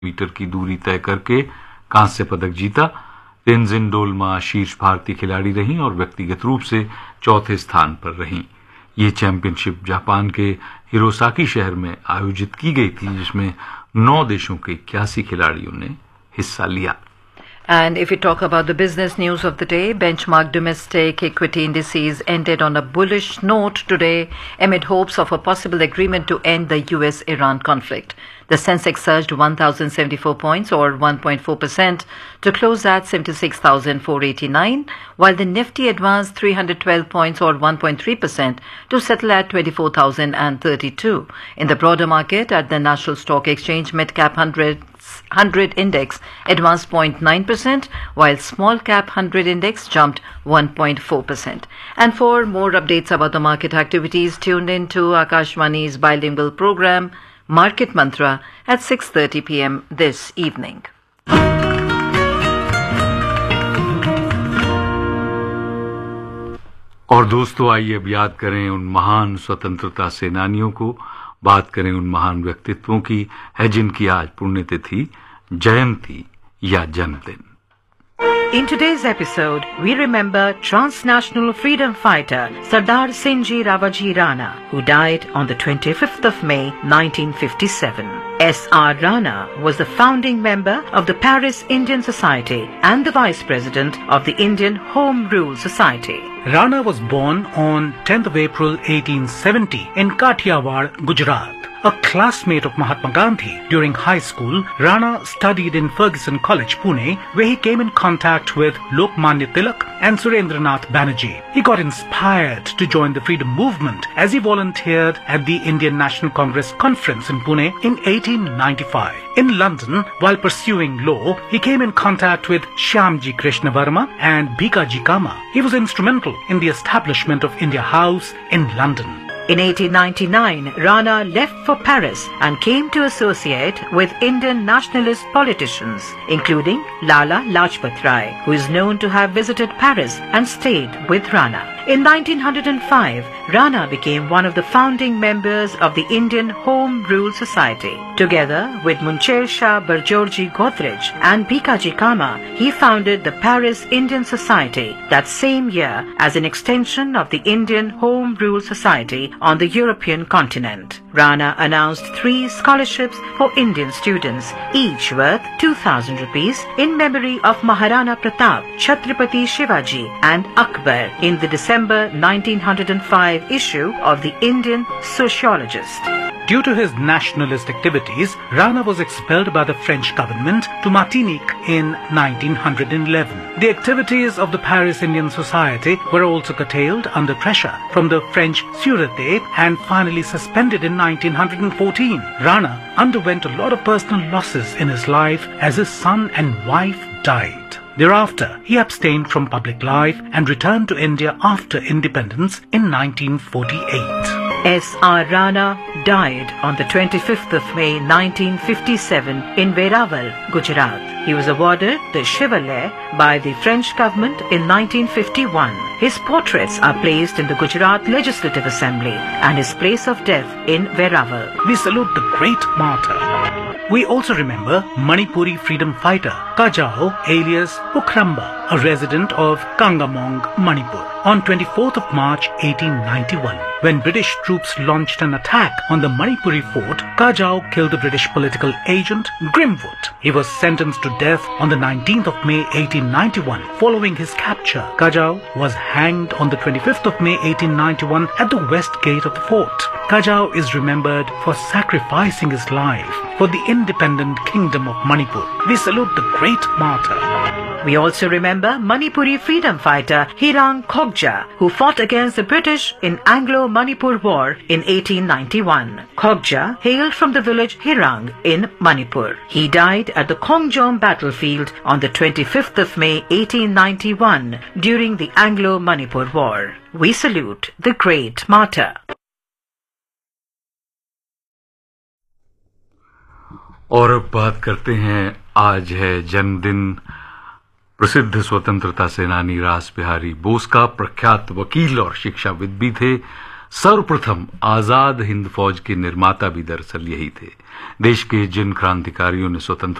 Metre की दूरी तय करके कांस्य पदक जीता। तेंजिन डोल्मा शीर्ष भारतीय खिलाड़ी रहीं और व्यक्तिगत रूप से चौथे स्थान पर रहीं। ये चैंपियनशिप जापान के हिरोसाकी शहर में आयोजित की गई थी, जिसमें 9 देशों के 81 खिलाड़ियों ने हिस्सा लिया। And if we talk about the business news of the day, benchmark domestic equity indices ended on a bullish note today amid hopes of a possible agreement to end the US-Iran conflict. The Sensex surged 1,074 points or 1.4% to close at 76,489, while the Nifty advanced 312 points or 1.3% to settle at 24,032. In the broader market, at the National Stock Exchange, mid-cap 100 index advanced 0.9%, while small cap 100 index jumped 1.4%. And for more updates about the market activities, tune in to Akashvani's bilingual program, Market Mantra, at 6:30 p.m. this evening. और दोस्तों, आइए अब याद करें उन महान स्वतंत्रता सेनानियों को, बात करें उन महान व्यक्तित्वों की है जिनकी आज पुण्यतिथि, जयंती या जन्मदिन। In today's episode, we remember transnational freedom fighter Sardar Singhji Rawaji Rana, who died on the 25th of May 1957. S.R. Rana was the founding member of the Paris Indian Society and the Vice President of the Indian Home Rule Society. Rana was born on 10th of April 1870 in Kathiawar, Gujarat. A classmate of Mahatma Gandhi during high school, Rana studied in Fergusson College, Pune, where he came in contact with Lokmanya Tilak and Surendranath Banerjee. He got inspired to join the freedom movement as he volunteered at the Indian National Congress Conference in Pune in 1895. In London, while pursuing law, he came in contact with Shyamji Krishna Varma and Bhikaji Kama. He was instrumental in the establishment of India House in London. In 1899, Rana left for Paris and came to associate with Indian nationalist politicians, including Lala Lajpat Rai, who is known to have visited Paris and stayed with Rana. In 1905, Rana became one of the founding members of the Indian Home Rule Society. Together with Muncher Shah Barjorji Godrej and Bhikaji Kama, he founded the Paris Indian Society that same year as an extension of the Indian Home Rule Society on the European continent. Rana announced 3 scholarships for Indian students, each worth 2,000 rupees, in memory of Maharana Pratap, Chhatrapati Shivaji and Akbar in the December 1905 issue of the Indian Sociologist. Due to his nationalist activities, Rana was expelled by the French government to Martinique in 1911. The activities of the Paris Indian Society were also curtailed under pressure from the French Sûreté and finally suspended in 1914. Rana underwent a lot of personal losses in his life as his son and wife died. Thereafter, he abstained from public life and returned to India after independence in 1948. S.R. Rana died on the 25th of May 1957 in Verawal, Gujarat. He was awarded the Chevalier by the French government in 1951. His portraits are placed in the Gujarat Legislative Assembly and his place of death in Verawal. We salute the great martyr. We also remember Manipuri freedom fighter Kajao alias Ukramba, a resident of Kangamong, Manipur, on 24th of March 1891. When British troops launched an attack on the Manipuri fort, Kajao killed the British political agent Grimwood. He was sentenced to death on the 19th of May 1891. Following his capture, Kajao was hanged on the 25th of May 1891 at the west gate of the fort. Kajao is remembered for sacrificing his life for the independent kingdom of Manipur. We salute the great martyr. We also remember Manipuri freedom fighter Hirang Khokja, who fought against the British in Anglo-Manipur War in 1891. Khokja hailed from the village Hirang in Manipur. He died at the Kongjom battlefield on the 25th of May 1891 during the Anglo-Manipur War. We salute the great martyr. और अब बात करते हैं, आज है जन्मदिन प्रसिद्ध स्वतंत्रता सेनानी रास बिहारी बोस का। प्रख्यात वकील और शिक्षाविद भी थे। सर्वप्रथम आजाद हिंद फौज के निर्माता भी दरअसल यही थे। देश के जिन क्रांतिकारियों ने स्वतंत्रता